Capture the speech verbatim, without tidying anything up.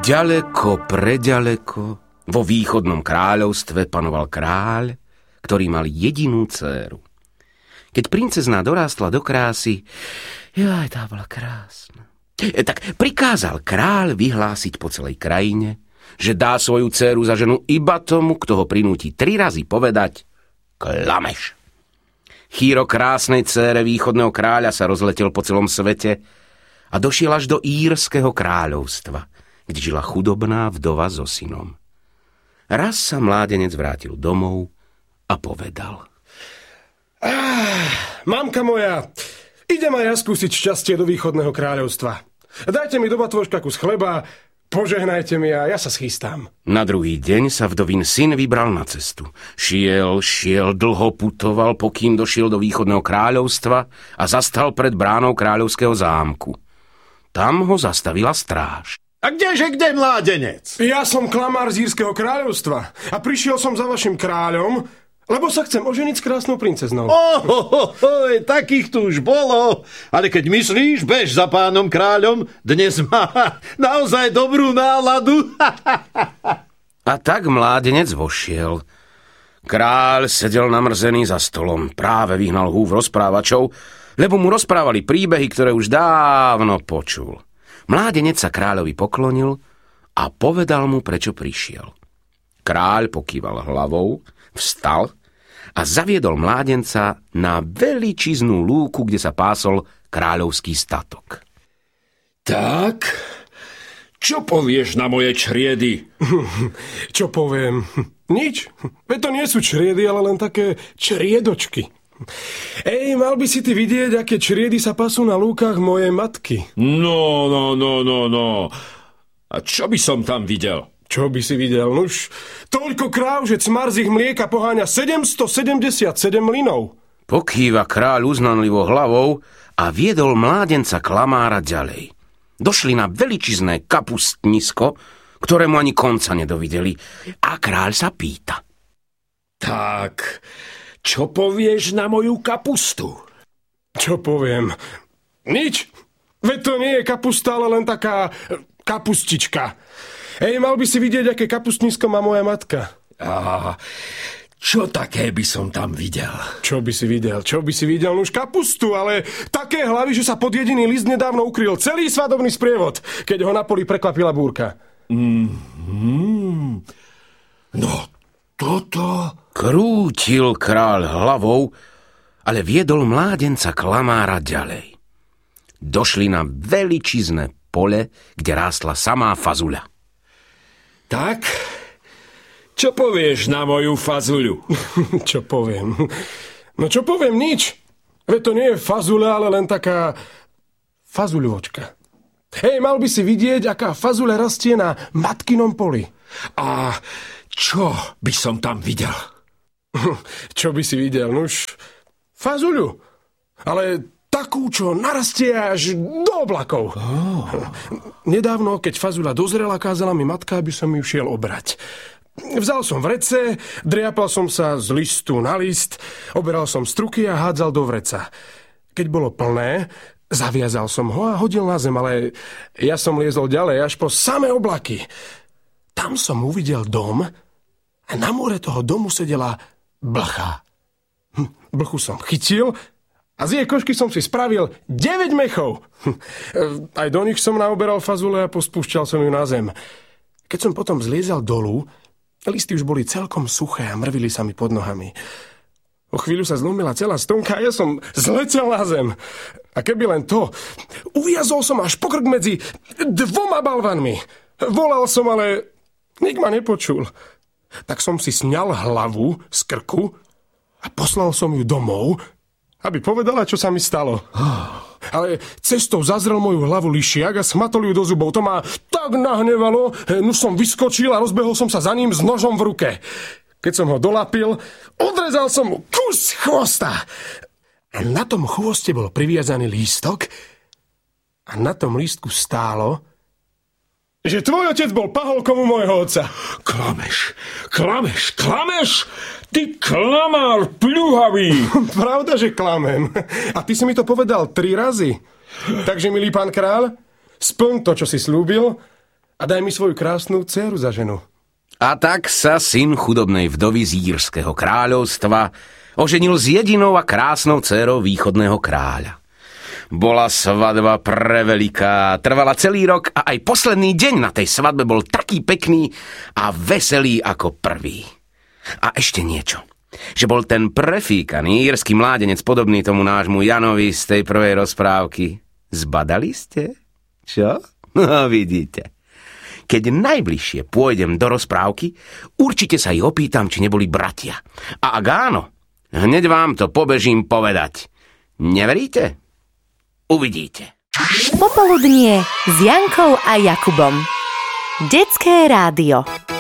Ďaleko, preďaleko, vo východnom kráľovstve panoval kráľ, ktorý mal jedinú dcéru. Keď princezná dorástla do krásy, jaj, tá bola krásna, tak prikázal kráľ vyhlásiť po celej krajine, že dá svoju dcéru za ženu iba tomu, kto ho prinúti tri razy povedať klameš. Chýro krásnej dcére východného kráľa sa rozletel po celom svete a došiel až do írskeho kráľovstva, kde žila chudobná vdova so synom. Raz sa mládenec vrátil domov a povedal: ah, mamka moja, idem aj ja skúsiť šťastie do východného kráľovstva. Dajte mi do batôžka kus chleba, požehnajte mi a ja sa schystám. Na druhý deň sa vdovín syn vybral na cestu. Šiel, šiel, dlho putoval, pokým došiel do východného kráľovstva a zastal pred bránou kráľovského zámku. Tam ho zastavila stráž. A kdeže, kde mládenec? Ja som klamár z írskeho kráľovstva a prišiel som za vašim kráľom, lebo sa chcem oženiť s krásnou princeznou. Ohohoho, takých tu už bolo. Ale keď myslíš, bež za pánom kráľom, dnes má naozaj dobrú náladu. A tak mládenec vošiel. Kráľ sedel namrzený za stolom, práve vyhnal húf rozprávačov, lebo mu rozprávali príbehy, ktoré už dávno počul. Mládenec sa kráľovi poklonil a povedal mu, prečo prišiel. Kráľ pokýval hlavou, vstal a zaviedol mládenca na veličiznú lúku, kde sa pásol kráľovský statok. Tak, čo povieš na moje čriedy? Čo poviem? Nič. Veď to nie sú čriedy, ale len také čriedočky. Ej, mal by si ty vidieť, aké čriedy sa pasú na lúkach mojej matky. No, no, no, no, no. A čo by som tam videl? Čo by si videl? Nuž, toľko kráv, že cmar z ich mlieka poháňa sedemstosedemdesiatsedem mlynov. Pokýva kráľ uznanlivo hlavou a viedol mládenca klamára ďalej. Došli na veličizné kapustnisko, ktorému ani konca nedovideli. A kráľ sa pýta: Tak, čo povieš na moju kapustu? Čo poviem? Nič. Veď to nie je kapusta, ale len taká kapustička. Ej, mal by si vidieť, aké kapustnisko má moja matka. A čo také by som tam videl? Čo by si videl? Čo by si videl? Už kapustu, ale také hlavy, že sa pod jediný list nedávno ukryl celý svadobný sprievod, keď ho na poli prekvapila búrka. Mm-hmm. No, toto... Krútil kráľ hlavou, ale viedol mládenca klamára ďalej. Došli na veličizné pole, kde rástla samá fazuľa. Tak, čo povieš na moju fazuľu? Čo poviem? No čo poviem? Nič. Veď to nie je fazuľa, ale len taká fazuľočka. Hej, mal by si vidieť, aká fazuľa rastie na matkinom poli. A čo by som tam videl? Čo by si videl? Nuž, fazuľu. Ale takú, čo narastie až do oblakov. Oh. Nedávno, keď fazuľa dozrela, kázala mi matka, aby som ju šiel obrať. Vzal som vrece, driapal som sa z listu na list, oberal som struky a hádzal do vreca. Keď bolo plné, zaviazal som ho a hodil na zem, ale ja som liezol ďalej až po samé oblaky. Tam som uvidel dom a na múre toho domu sedela blcha. Hm, blchu som chytil a z jej košky som si spravil deväť mechov. Hm, aj do nich som naoberal fazule a pospúšťal som ju na zem. Keď som potom zliezal dolu, listy už boli celkom suché a mrvili sa mi pod nohami. O chvíľu sa zlomila celá stonka a ja som zletel na zem. A keby len to, uviazol som až pokrk medzi dvoma balvanmi. Volal som, ale nik ma nepočul. Tak som si sňal hlavu z krku a poslal som ju domov, aby povedala, čo sa mi stalo. Ale cestou zazrel moju hlavu lišiak a smatol ju do zubov. To ma tak nahnevalo, nuž som vyskočil a rozbehol som sa za ním s nožom v ruke. Keď som ho dolapil, odrezal som mu kus chvosta. A na tom chvoste bol priviazaný lístok a na tom lístku stálo, že tvoj otec bol paholkom u môjho otca. Klameš, klameš, klameš! Ty klamár pľuhavý! Pravda, že klamem. A ty si mi to povedal tri razy. Takže, milý pán kráľ, splň to, čo si slúbil a daj mi svoju krásnu dcéru za ženu. A tak sa syn chudobnej vdovy z Írskeho kráľovstva oženil s jedinou a krásnou dcérou východného kráľa. Bola svadba preveliká, trvala celý rok a aj posledný deň na tej svadbe bol taký pekný a veselý ako prvý. A ešte niečo, že bol ten prefíkaný írsky mládenec podobný tomu nášmu Janovi z tej prvej rozprávky. Zbadali ste? Čo? No vidíte. Keď najbližšie pôjdem do rozprávky, určite sa ich opýtam, či neboli bratia. A ak áno, hneď vám to pobežím povedať. Neveríte? Uvidíte. Popoludnie s Jankou a Jakubom. Detské rádio.